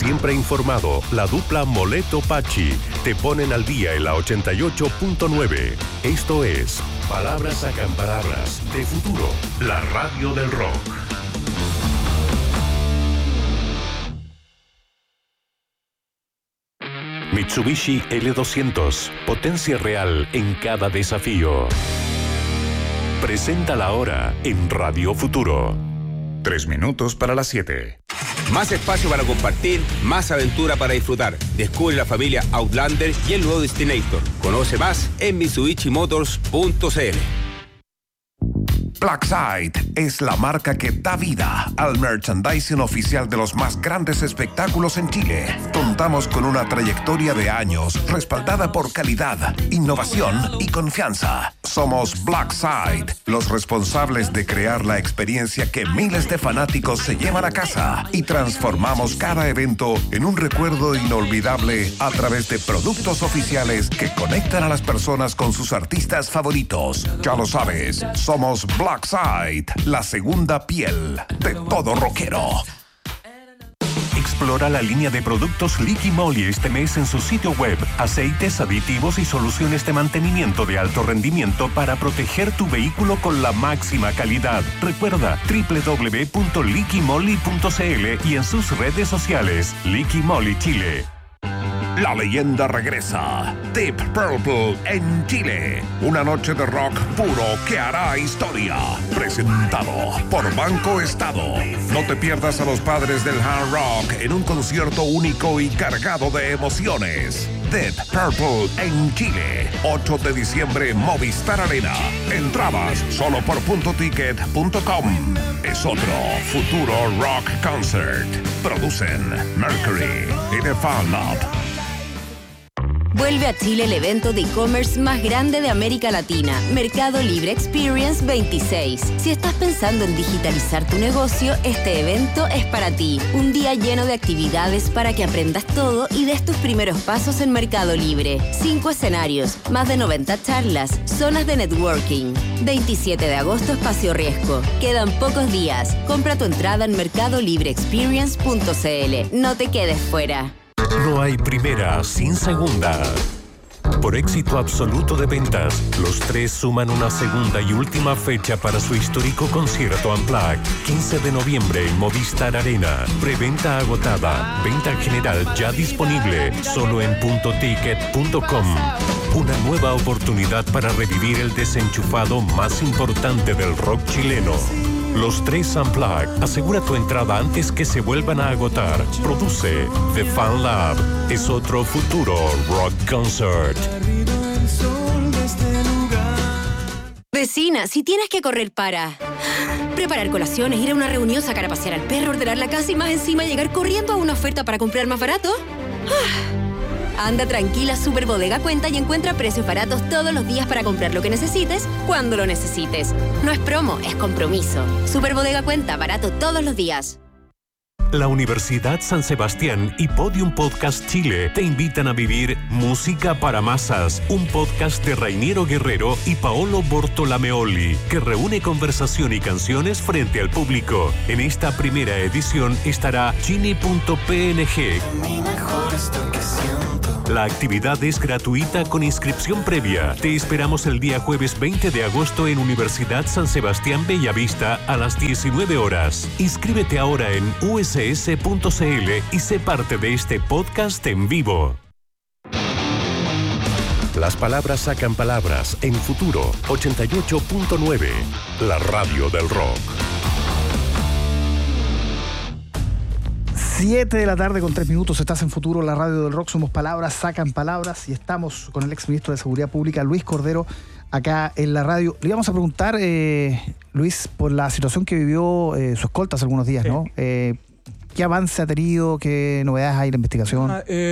Siempre informado, la dupla Moleto-Pachi te ponen al día en la 88.9. Esto es Palabras Sacan Palabras de Futuro, la radio del rock. Mitsubishi L200, potencia real en cada desafío. Presenta la hora en Radio Futuro. 3 minutos para las 7. Más espacio para compartir, más aventura para disfrutar. Descubre la familia Outlander y el nuevo Destinator. Conoce más en mitsubishimotors.cl. Blackside es la marca que da vida al merchandising oficial de los más grandes espectáculos en Chile. Contamos con una trayectoria de años respaldada por calidad, innovación y confianza. Somos Blackside, los responsables de crear la experiencia que miles de fanáticos se llevan a casa y transformamos cada evento en un recuerdo inolvidable a través de productos oficiales que conectan a las personas con sus artistas favoritos. Ya lo sabes, somos Blackside, la segunda piel de todo rockero. Explora la línea de productos Liqui Moly este mes en su sitio web. Aceites, aditivos y soluciones de mantenimiento de alto rendimiento para proteger tu vehículo con la máxima calidad. Recuerda www.liquimoly.cl y en sus redes sociales. Liqui Moly Chile. La leyenda regresa. Deep Purple en Chile. Una noche de rock puro que hará historia. Presentado por Banco Estado. No te pierdas a los padres del hard rock en un concierto único y cargado de emociones. Deep Purple en Chile. 8 de diciembre, Movistar Arena. Entradas solo por puntoticket.com. Es otro Futuro Rock Concert. Producen Mercury y The Fan Lab. Vuelve a Chile el evento de e-commerce más grande de América Latina, Mercado Libre Experience 26. Si estás pensando en digitalizar tu negocio, este evento es para ti. Un día lleno de actividades para que aprendas todo y des tus primeros pasos en Mercado Libre. 5 escenarios, más de 90 charlas, zonas de networking. 27 de agosto, Espacio Riesgo. Quedan pocos días. Compra tu entrada en mercadolibreexperience.cl. No te quedes fuera. No hay primera sin segunda. Por éxito absoluto de ventas, los tres suman una segunda y última fecha para su histórico concierto Unplugged. 15 de noviembre en Movistar Arena. Preventa agotada. Venta general ya disponible. Solo en puntoticket.com. Una nueva oportunidad para revivir el desenchufado más importante del rock chileno. Los tres Unplugged. Asegura tu entrada antes que se vuelvan a agotar. Produce The Fan Lab. Es otro Futuro Rock Concert. Vecina, si tienes que correr para preparar colaciones, ir a una reunión, sacar a pasear al perro, ordenar la casa y más encima llegar corriendo a una oferta para comprar más barato. Anda tranquila, Super Bodega cuenta y encuentra precios baratos todos los días para comprar lo que necesites, cuando lo necesites. No es promo, es compromiso. Super Bodega cuenta, barato todos los días. La Universidad San Sebastián y Podium Podcast Chile te invitan a vivir Música para Masas, un podcast de Rainiero Guerrero y Paolo Bortolameoli, que reúne conversación y canciones frente al público. En esta primera edición estará Chini.png. La actividad es gratuita con inscripción previa. Te esperamos el día jueves 20 de agosto en Universidad San Sebastián Bellavista a las 19 horas. Inscríbete ahora en uss.cl y sé parte de este podcast en vivo. Las palabras sacan palabras en Futuro 88.9, la radio del rock. 7 de la tarde con 3 minutos, estás en Futuro, la radio del rock, somos Palabras Sacan Palabras y estamos con el exministro de Seguridad Pública, Luis Cordero, acá en la radio. Le íbamos a preguntar, Luis, por la situación que vivió su escolta hace algunos días, ¿no? ¿Qué avance ha tenido? ¿Qué novedades hay en la investigación?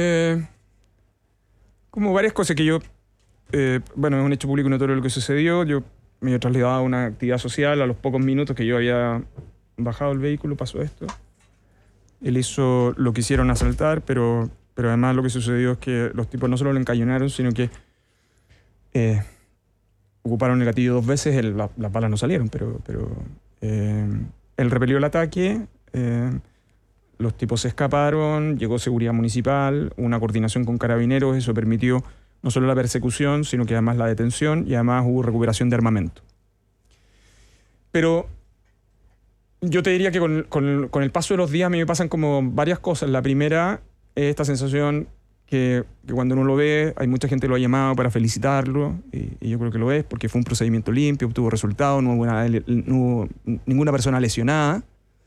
Como varias cosas que yo... bueno, es un hecho público y notorio lo que sucedió. Yo me había trasladado a una actividad social. A los pocos minutos que yo había bajado el vehículo pasó esto. Él hizo lo que hicieron asaltar, pero además lo que sucedió es que los tipos no solo lo encañonaron, sino que ocuparon el gatillo 2 veces. Las balas no salieron, pero él repelió el ataque. los tipos se escaparon, llegó seguridad municipal, una coordinación con carabineros, eso permitió no solo la persecución, sino que además la detención y además hubo recuperación de armamento. Pero yo te diría que con el paso de los días a mí me pasan como varias cosas. La primera es esta sensación que cuando uno lo ve, hay mucha gente que lo ha llamado para felicitarlo, y yo creo que lo es, porque fue un procedimiento limpio, obtuvo resultados, no hubo ninguna persona lesionada,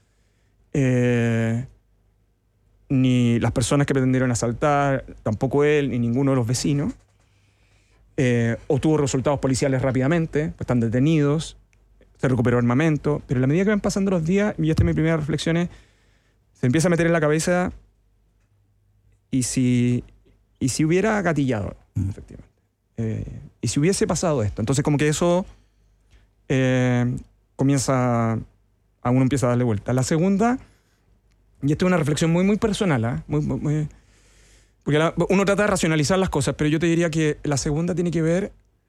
ni las personas que pretendieron asaltar, tampoco él, ni ninguno de los vecinos. Obtuvo resultados policiales rápidamente, pues están detenidos, se recuperó armamento, pero a la medida que van pasando los días, y esta es mi primera reflexión, se empieza a meter en la cabeza y si hubiera gatillado, efectivamente, y si hubiese pasado esto. Entonces como que eso a uno empieza a darle vuelta. La segunda, y esta es una reflexión muy, muy personal, porque uno trata de racionalizar las cosas, pero yo te diría que la segunda tiene que ver,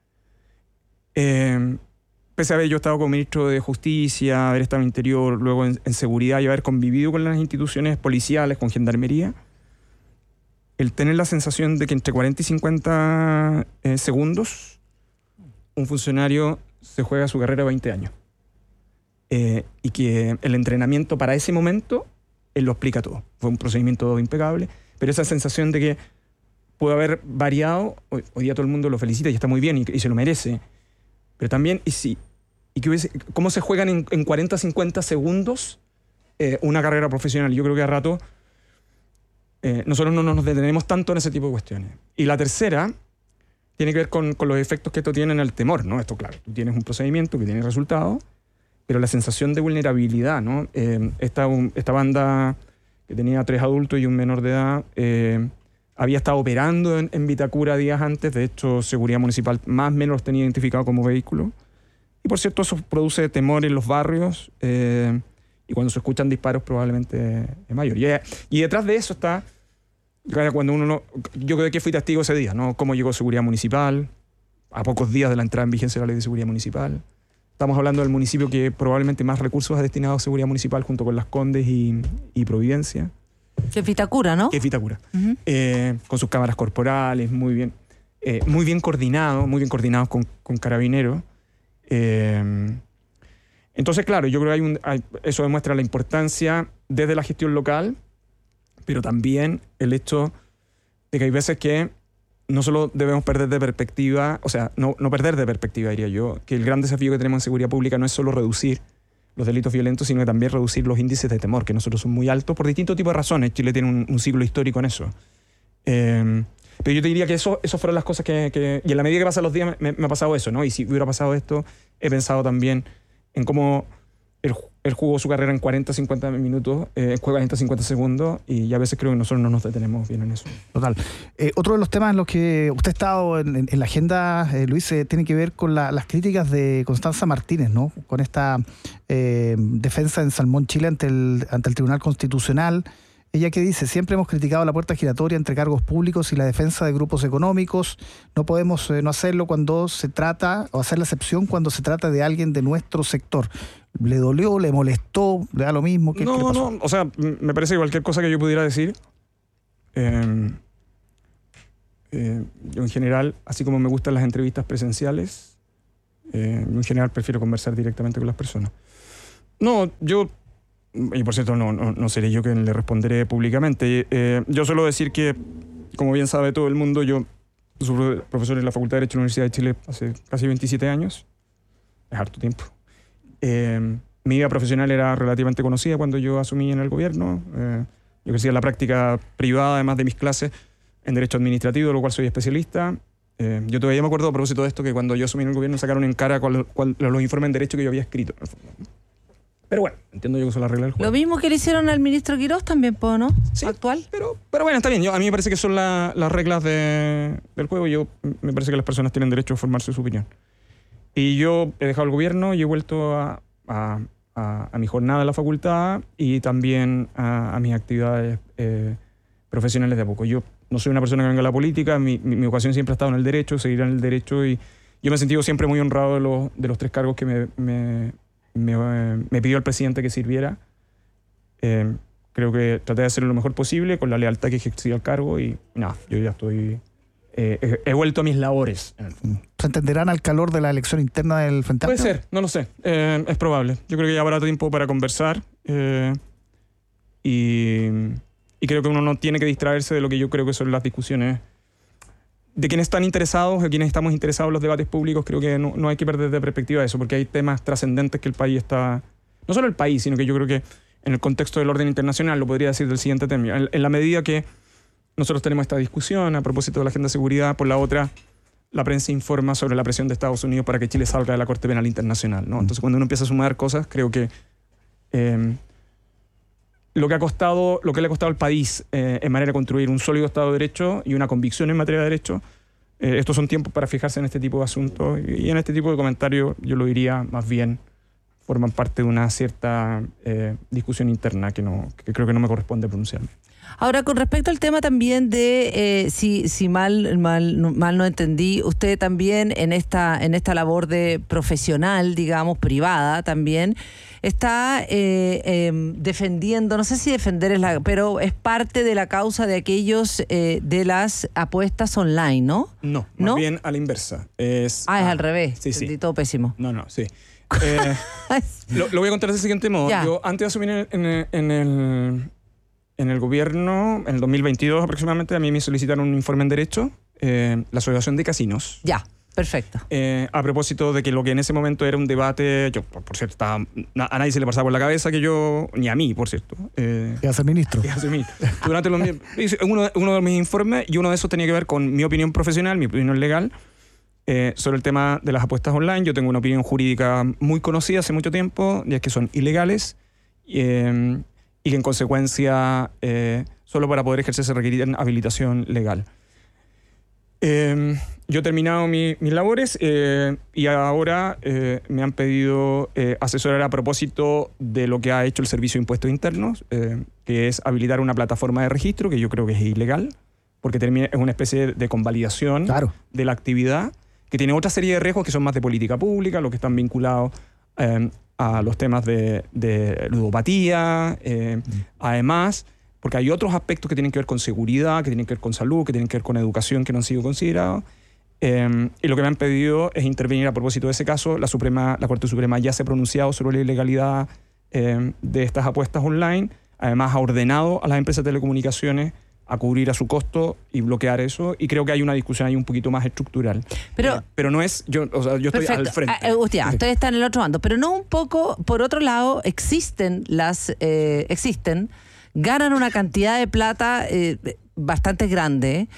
pese a haber yo estado como ministro de Justicia, haber estado en Interior, luego en Seguridad y haber convivido con las instituciones policiales, con Gendarmería, el tener la sensación de que entre 40 y 50 segundos un funcionario se juega su carrera 20 años. Y que el entrenamiento para ese momento, él lo explica todo. Fue un procedimiento impecable, pero esa sensación de que puede haber variado, hoy día todo el mundo lo felicita y está muy bien y se lo merece, pero también, ¿cómo se juegan en 40, 50 segundos una carrera profesional? Yo creo que a rato nosotros no nos detenemos tanto en ese tipo de cuestiones. Y la tercera tiene que ver con los efectos que esto tiene en el temor, ¿no? Esto, claro, tú tienes un procedimiento que tiene resultados, pero la sensación de vulnerabilidad, ¿no? Esta banda que tenía 3 adultos y un menor de edad había estado operando en Vitacura días antes. De hecho, Seguridad Municipal más o menos los tenía identificados como vehículo. Y por cierto, eso produce temor en los barrios, y cuando se escuchan disparos probablemente es mayor. Y detrás de eso está, cuando yo creo que fui testigo ese día, ¿no? Cómo llegó Seguridad Municipal, a pocos días de la entrada en vigencia de la Ley de Seguridad Municipal. Estamos hablando del municipio que probablemente más recursos ha destinado a Seguridad Municipal, junto con Las Condes y Providencia. Que es Vitacura, ¿no? Que es Vitacura. Con sus cámaras corporales, muy bien coordinados con carabineros. Entonces, claro, yo creo que eso demuestra la importancia desde la gestión local, pero también el hecho de que hay veces que no solo debemos perder de perspectiva, o sea, no perder de perspectiva, diría yo, que el gran desafío que tenemos en seguridad pública no es solo reducir los delitos violentos, sino que también reducir los índices de temor, que nosotros son muy altos por distintos tipos de razones. Chile tiene un ciclo histórico en eso. Pero yo te diría que eso fueron las cosas que y en la medida que pasan los días me ha pasado eso, ¿no? Y si hubiera pasado esto, he pensado también en cómo él jugó su carrera en 40, 50 minutos, juega 40, 50 segundos, y a veces creo que nosotros no nos detenemos bien en eso. Total. Otro de los temas en los que usted ha estado en la agenda, Luis, tiene que ver con las críticas de Constanza Martínez, ¿no? Con esta defensa en Salmón, Chile, ante el Tribunal Constitucional. Ella que dice: siempre hemos criticado la puerta giratoria entre cargos públicos y la defensa de grupos económicos. No podemos no hacerlo cuando se trata, o hacer la excepción cuando se trata de alguien de nuestro sector. ¿Le dolió, le molestó, le da lo mismo? ¿Qué le pasó? No, o sea, me parece que cualquier cosa que yo pudiera decir, yo en general, así como me gustan las entrevistas presenciales, en general prefiero conversar directamente con las personas. No, y por cierto, no seré yo quien le responderé públicamente. Yo suelo decir que, como bien sabe todo el mundo, yo soy profesor en la Facultad de Derecho de la Universidad de Chile hace casi 27 años. Es harto tiempo. Mi vida profesional era relativamente conocida cuando yo asumí en el gobierno. Yo crecí en la práctica privada, además de mis clases, en Derecho Administrativo, de lo cual soy especialista. Yo todavía me acuerdo, a propósito de esto, que cuando yo asumí en el gobierno sacaron en cara los informes en Derecho que yo había escrito. Pero bueno, entiendo yo que son las reglas del juego. Lo mismo que le hicieron al ministro Quirós también, ¿no? Sí, actual. Pero bueno, está bien. A mí me parece que son las reglas del juego. Me parece que las personas tienen derecho a formarse su opinión. Y yo he dejado el gobierno y he vuelto a mi jornada en la facultad y también a mis actividades profesionales de a poco. Yo no soy una persona que venga a la política, mi vocación siempre ha estado en el derecho, seguirá en el derecho, y yo me he sentido siempre muy honrado de los 3 cargos que me pidió el presidente que sirviera. Creo Creo que traté de hacerlo lo mejor posible con la lealtad que ejercí al cargo y nada, yo ya estoy... he vuelto a mis labores. ¿Se entenderán al calor de la elección interna del Frente Amplio? Puede ser, no lo sé. Es probable. Yo creo que ya habrá tiempo para conversar y creo que uno no tiene que distraerse de lo que yo creo que son las discusiones de quienes están interesados, de quienes estamos interesados en los debates públicos. Creo que no hay que perder de perspectiva eso, porque hay temas trascendentes que el país está... No solo el país, sino que yo creo que en el contexto del orden internacional, lo podría decir del siguiente término. En la medida que nosotros tenemos esta discusión a propósito de la agenda de seguridad, por la otra, la prensa informa sobre la presión de Estados Unidos para que Chile salga de la Corte Penal Internacional, ¿no? Entonces, cuando uno empieza a sumar cosas, creo que lo que le ha costado al país en manera de construir un sólido Estado de Derecho y una convicción en materia de derecho, estos son tiempos para fijarse en este tipo de asuntos. Y en este tipo de comentarios, yo lo diría más bien, forman parte de una cierta discusión interna que creo que no me corresponde pronunciarme. Ahora, con respecto al tema también de, si mal no entendí, usted también en esta labor de profesional, digamos, privada también, está defendiendo, no sé si defender pero es parte de la causa de aquellos de las apuestas online, ¿no? No, más bien a la inversa. Es al revés. Sí, entendí todo pésimo. No, sí. Lo voy a contar de siguiente modo. Ya. Yo antes de asumir en el gobierno, en el 2022 aproximadamente, a mí me solicitaron un informe en Derecho, la Asociación de Casinos. Ya, perfecto. A propósito de que lo que en ese momento era un debate, yo, por cierto, a nadie se le pasaba por la cabeza que yo, ni a mí, por cierto. ¿Qué hace el ministro? Durante uno de mis informes, y uno de esos tenía que ver con mi opinión profesional, mi opinión legal, sobre el tema de las apuestas online. Yo tengo una opinión jurídica muy conocida hace mucho tiempo, y es que son ilegales y que en consecuencia solo para poder ejercer se requerían habilitación legal. Yo he terminado mis labores y ahora me han pedido asesorar a propósito de lo que ha hecho el Servicio de Impuestos Internos, que es habilitar una plataforma de registro que yo creo que es ilegal, porque es una especie de convalidación de la actividad, que tiene otra serie de riesgos que son más de política pública, los que están vinculados a los temas de ludopatía, además, porque hay otros aspectos que tienen que ver con seguridad, que tienen que ver con salud, que tienen que ver con educación, que no han sido considerados. Y lo que me han pedido es intervenir a propósito de ese caso. La Corte Suprema ya se ha pronunciado sobre la ilegalidad de estas apuestas online. Además, ha ordenado a las empresas de telecomunicaciones a cubrir a su costo y bloquear eso, y creo que hay una discusión ahí un poquito más estructural. Pero no es, yo estoy al frente. Usted está en el otro bando, pero no un poco, por otro lado, existen, ganan una cantidad de plata bastante grande,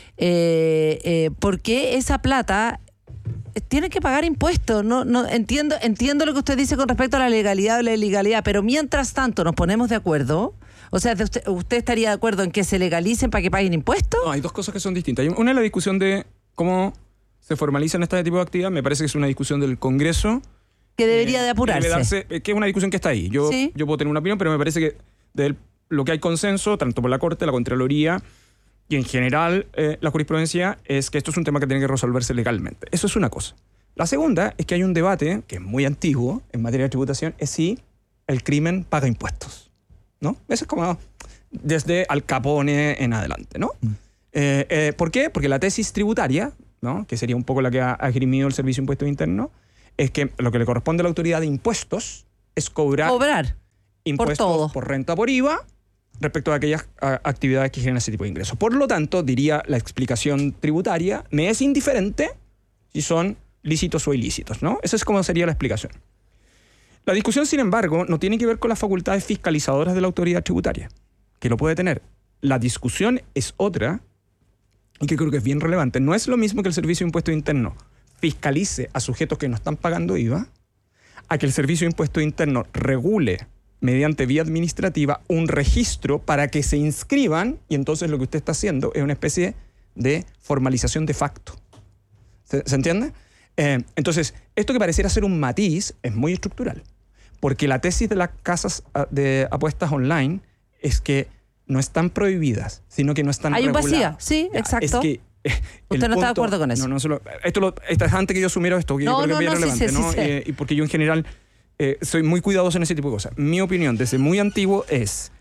porque esa plata tienen que pagar impuestos. No entiendo lo que usted dice con respecto a la legalidad o la ilegalidad, pero mientras tanto nos ponemos de acuerdo. O sea, ¿usted estaría de acuerdo en que se legalicen para que paguen impuestos? No, hay dos cosas que son distintas. Una es la discusión de cómo se formalizan este tipo de actividad. Me parece que es una discusión del Congreso. Que debería de apurarse. Que es una discusión que está ahí. Yo puedo tener una opinión, pero me parece que de lo que hay consenso, tanto por la Corte, la Contraloría y en general la jurisprudencia, es que esto es un tema que tiene que resolverse legalmente. Eso es una cosa. La segunda es que hay un debate, que es muy antiguo en materia de tributación, es si el crimen paga impuestos, ¿no? Eso es como desde Al Capone en adelante, ¿no? ¿Por qué? Porque la tesis tributaria, ¿no?, que sería un poco la que ha esgrimido el Servicio de Impuestos Internos, es que lo que le corresponde a la autoridad de impuestos es cobrar impuestos por renta por IVA respecto a aquellas actividades que generan ese tipo de ingresos. Por lo tanto, diría la explicación tributaria, me es indiferente si son lícitos o ilícitos, ¿no? Esa es como sería la explicación. La discusión, sin embargo, no tiene que ver con las facultades fiscalizadoras de la autoridad tributaria, que lo puede tener. La discusión es otra, y que creo que es bien relevante. No es lo mismo que el Servicio de Impuestos Internos fiscalice a sujetos que no están pagando IVA, a que el Servicio de Impuestos Internos regule mediante vía administrativa un registro para que se inscriban, y entonces lo que usted está haciendo es una especie de formalización de facto. ¿Se entiende? Entonces, esto que pareciera ser un matiz es muy estructural, porque la tesis de las casas de apuestas online es que no están prohibidas, sino que no están reguladas. Hay un vacío, sí, exacto. Es que usted no está de acuerdo con eso. Esto es antes que yo asumiera esto, que yo creo que es bien relevante, ¿no? Y porque yo en general soy muy cuidadoso en ese tipo de cosas. Mi opinión desde muy antiguo es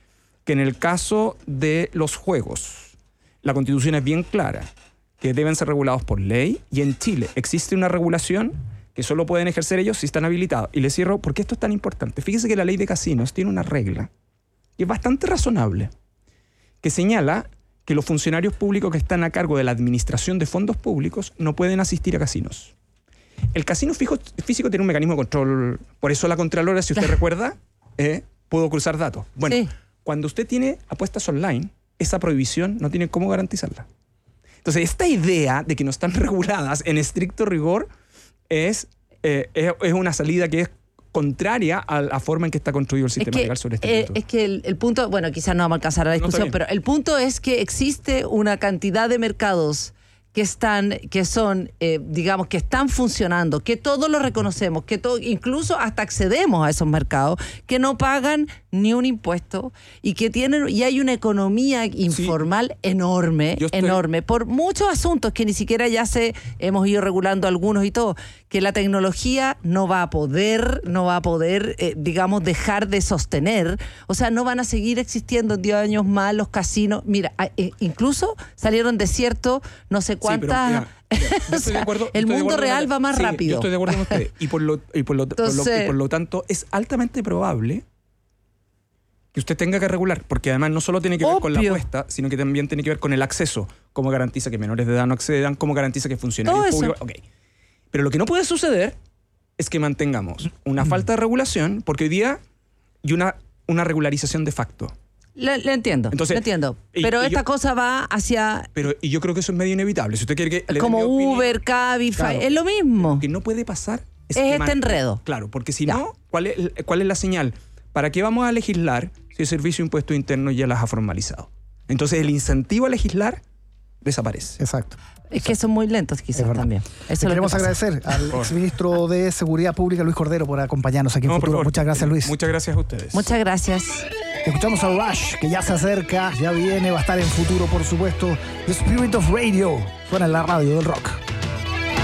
que en el caso de los juegos, la Constitución es bien clara, que deben ser regulados por ley, y en Chile existe una regulación que solo pueden ejercer ellos si están habilitados. Y les cierro, ¿por qué esto es tan importante? Fíjese que la ley de casinos tiene una regla que es bastante razonable, que señala que los funcionarios públicos que están a cargo de la administración de fondos públicos no pueden asistir a casinos. El casino físico tiene un mecanismo de control, por eso la Contralora, si usted recuerda, pudo cruzar datos. Bueno, sí. Cuando usted tiene apuestas online, esa prohibición no tiene cómo garantizarla. Entonces, esta idea de que no están reguladas en estricto rigor es una salida que es contraria a la forma en que está construido el sistema legal sobre este punto. Es que el punto, bueno, quizás no vamos a alcanzar a la discusión, pero el punto es que existe una cantidad de mercados que están funcionando, que todos lo reconocemos, que incluso hasta accedemos a esos mercados, que no pagan ni un impuesto y hay una economía informal enorme, por muchos asuntos que ni siquiera hemos ido regulando algunos y todo, que la tecnología no va a poder, dejar de sostener. O sea, no van a seguir existiendo en 10 años más los casinos. Mira, incluso salieron desiertos, no sé cuántas. El mundo real va más rápido. Yo estoy de acuerdo con usted. Y por lo tanto, es altamente probable que usted tenga que regular, porque además no solo tiene que ver con la apuesta, sino que también tiene que ver con el acceso. Cómo garantiza que menores de edad no accedan, cómo garantiza que funcionarios públicos... Okay. Pero lo que no puede suceder es que mantengamos una falta de regulación, porque hoy día hay una regularización de facto. Le entiendo. Pero esta cosa va hacia... Y yo creo que eso es medio inevitable. Si usted quiere que... Como Uber, Cabify, es lo mismo. Lo que no puede pasar es este enredo. Claro, porque si no, ¿cuál es la señal? ¿Para qué vamos a legislar si el Servicio de Impuestos Internos ya las ha formalizado? Entonces el incentivo a legislar desaparece. Exacto. Es que son muy lentos quizás también. Queremos agradecer al exministro de Seguridad Pública, Luis Cordero, por acompañarnos aquí en Futuro. Muchas gracias, Luis. Muchas gracias a ustedes. Muchas gracias. Escuchamos a Rush, que ya se acerca, ya viene, va a estar en Futuro, por supuesto. The Spirit of Radio suena en la radio del rock.